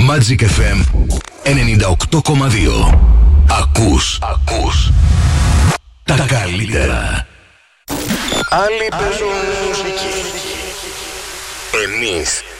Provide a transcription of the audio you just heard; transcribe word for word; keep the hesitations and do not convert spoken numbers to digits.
Magic εφ εμ ενενήντα οκτώ κόμμα δύο. Ακούς, ακούς τα καλύτερα. Άλλοι παίζουν μουσική, εμείς